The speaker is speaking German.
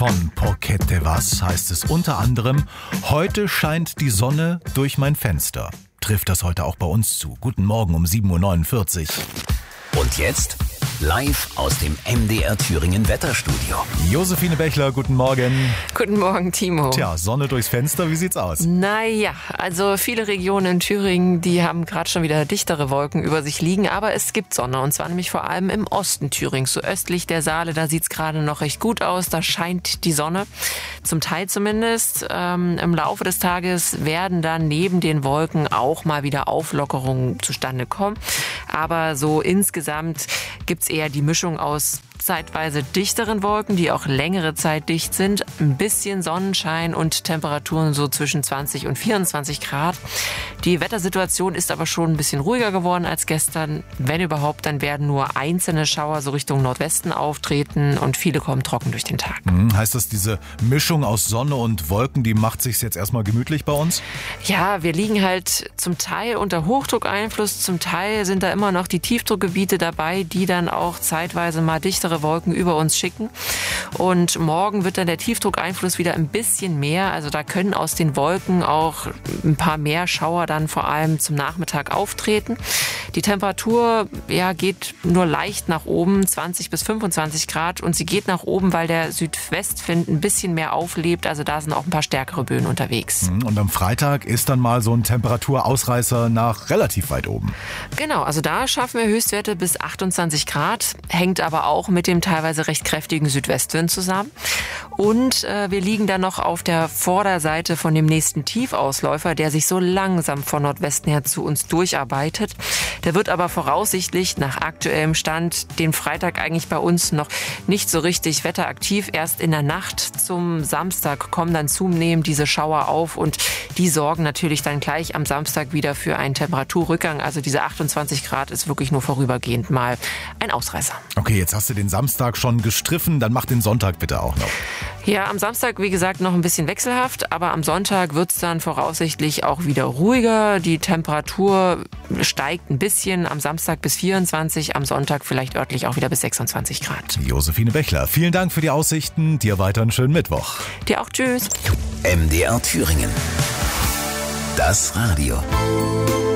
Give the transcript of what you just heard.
Von Porquete was heißt es unter anderem: Heute scheint die Sonne durch mein Fenster. Trifft das heute auch bei uns zu? Guten Morgen um 7.49 Uhr. Und jetzt live aus dem MDR Thüringen Wetterstudio. Josephine Bechler, guten Morgen. Guten Morgen, Timo. Tja, Sonne durchs Fenster, wie sieht's aus? Naja, also viele Regionen in Thüringen, die haben gerade schon wieder dichtere Wolken über sich liegen, aber es gibt Sonne, und zwar nämlich vor allem im Osten Thürings, so östlich der Saale, da sieht's gerade noch recht gut aus, da scheint die Sonne, zum Teil zumindest. Im Laufe des Tages werden dann neben den Wolken auch mal wieder Auflockerungen zustande kommen, aber so insgesamt gibt's eher die Mischung aus zeitweise dichteren Wolken, die auch längere Zeit dicht sind, ein bisschen Sonnenschein und Temperaturen so zwischen 20 und 24 Grad. Die Wettersituation ist aber schon ein bisschen ruhiger geworden als gestern. Wenn überhaupt, dann werden nur einzelne Schauer so Richtung Nordwesten auftreten und viele kommen trocken durch den Tag. Heißt das, diese Mischung aus Sonne und Wolken, die macht sich's jetzt erstmal gemütlich bei uns? Ja, wir liegen halt zum Teil unter Hochdruckeinfluss, zum Teil sind da immer noch die Tiefdruckgebiete dabei, die dann auch zeitweise mal dichtere Wolken über uns schicken. Und morgen wird dann der Tiefdruckeinfluss wieder ein bisschen mehr. Also da können aus den Wolken auch ein paar mehr Schauer dann vor allem zum Nachmittag auftreten. Die Temperatur geht nur leicht nach oben, 20 bis 25 Grad. Und sie geht nach oben, weil der Südwestwind ein bisschen mehr auflebt. Also da sind auch ein paar stärkere Böen unterwegs. Und am Freitag ist dann mal so ein Temperaturausreißer nach relativ weit oben. Genau, also da schaffen wir Höchstwerte bis 28 Grad. Hängt aber auch mit dem teilweise recht kräftigen Südwestwind zusammen. Und wir liegen dann noch auf der Vorderseite von dem nächsten Tiefausläufer, der sich so langsam von Nordwesten her zu uns durcharbeitet. Der wird aber voraussichtlich nach aktuellem Stand den Freitag eigentlich bei uns noch nicht so richtig wetteraktiv. Erst in der Nacht zum Samstag kommen dann zunehmend diese Schauer auf und die sorgen natürlich dann gleich am Samstag wieder für einen Temperaturrückgang. Also diese 28 Grad ist wirklich nur vorübergehend mal ein Ausreißer. Okay, jetzt hast du den Samstag schon gestriffen, dann mach den Sonntag bitte auch noch. Ja, am Samstag, wie gesagt, noch ein bisschen wechselhaft, aber am Sonntag wird's dann voraussichtlich auch wieder ruhiger. Die Temperatur steigt ein bisschen, am Samstag bis 24, am Sonntag vielleicht örtlich auch wieder bis 26 Grad. Josephine Bechler, vielen Dank für die Aussichten, dir weiter einen schönen Mittwoch. Dir auch, tschüss. MDR Thüringen. Das Radio.